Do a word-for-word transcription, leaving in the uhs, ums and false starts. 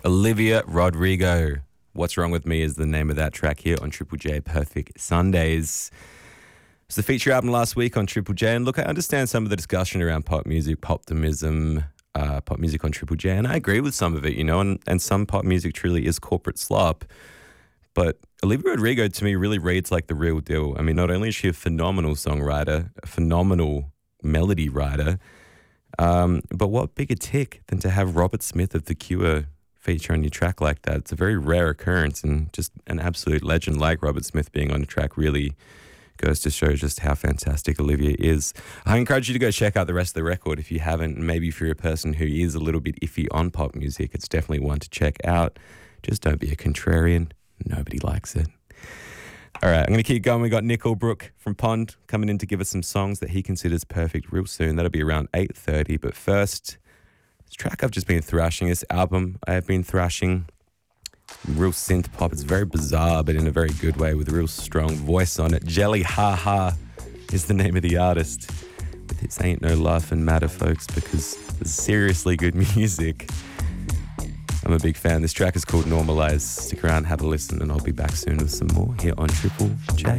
Olivia Rodrigo. What's Wrong With Me is the name of that track here on Triple J Perfect Sundays. It's the feature album last week on Triple J. And look, I understand some of the discussion around pop music, poptimism, uh, pop music on Triple J. And I agree with some of it, you know, and, and some pop music truly is corporate slop. But Olivia Rodrigo, to me, really reads like the real deal. I mean, not only is she a phenomenal songwriter, a phenomenal melody writer, um, but what bigger tick than to have Robert Smith of The Cure feature on your track like that? It's a very rare occurrence, and just an absolute legend like Robert Smith being on a track really goes to show just how fantastic Olivia is. I encourage you to go check out the rest of the record if you haven't. Maybe if you're a person who is a little bit iffy on pop music, it's definitely one to check out. Just don't be a contrarian. Nobody likes it. All right, I'm going to keep going. We got Nick Albrook from Pond coming in to give us some songs that he considers perfect real soon. That'll be around eight thirty. But first, this track I've just been thrashing, this album I have been thrashing, real synth pop. It's very bizarre, but in a very good way, with a real strong voice on it. Jelly Ha Ha is the name of the artist. But this ain't no laughing matter, folks, because it's seriously good music. I'm a big fan. This track is called Normalize. Stick around, have a listen, and I'll be back soon with some more here on Triple J.